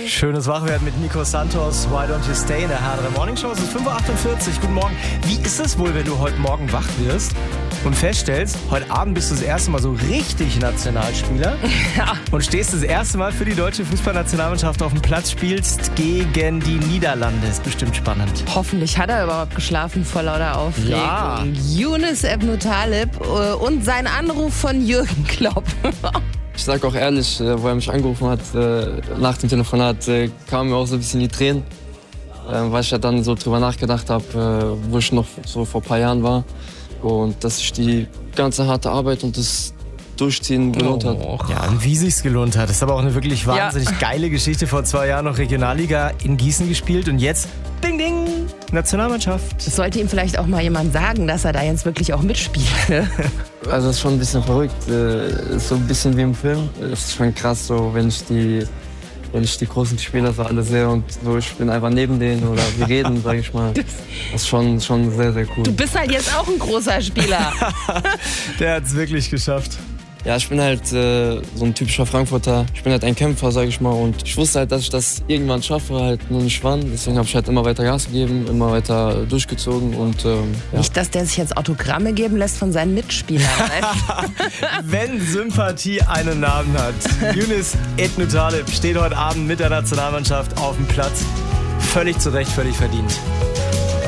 Schönes Wachwerden mit Nico Santos. Why don't you stay in der HDR Morning Show? Es ist 5.48 Uhr. Guten Morgen. Wie ist es wohl, wenn du heute Morgen wach wirst und feststellst, heute Abend bist du das erste Mal so richtig Nationalspieler und stehst das erste Mal für die deutsche Fußballnationalmannschaft auf dem Platz, spielst gegen die Niederlande. Ist bestimmt spannend. Hoffentlich hat er überhaupt geschlafen vor lauter Aufregung. Ja. Yunus Ebnu Taleb und sein Anruf von Jürgen Klopp. Ich sag auch ehrlich, wo er mich angerufen hat, nach dem Telefonat, kamen mir auch so ein bisschen die Tränen, weil ich ja dann so drüber nachgedacht habe, wo ich noch so vor ein paar Jahren war und dass sich die ganze harte Arbeit und das Durchziehen gelohnt hat. Ja, und wie sich's gelohnt hat. Das ist aber auch eine wirklich wahnsinnig geile Geschichte. Vor 2 Jahren noch Regionalliga in Gießen gespielt und jetzt, ding ding, Nationalmannschaft. Das sollte ihm vielleicht auch mal jemand sagen, dass er da jetzt wirklich auch mitspielt. Also das ist schon ein bisschen verrückt, so ein bisschen wie im Film. Es ist schon krass, so wenn ich die großen Spieler so alle sehe und so, ich bin einfach neben denen oder wir reden, sag ich mal. Das ist schon sehr, sehr cool. Du bist halt jetzt auch ein großer Spieler. Der hat's wirklich geschafft. Ja, ich bin halt so ein typischer Frankfurter. Ich bin halt ein Kämpfer, sag ich mal. Und ich wusste halt, dass ich das irgendwann schaffe, halt nur nicht wann. Deswegen habe ich halt immer weiter Gas gegeben, immer weiter durchgezogen. Und, ja. Nicht, dass der sich jetzt Autogramme geben lässt von seinen Mitspielern. Wenn Sympathie einen Namen hat. Yunus Ebnu Taleb steht heute Abend mit der Nationalmannschaft auf dem Platz. Völlig zu Recht, völlig verdient.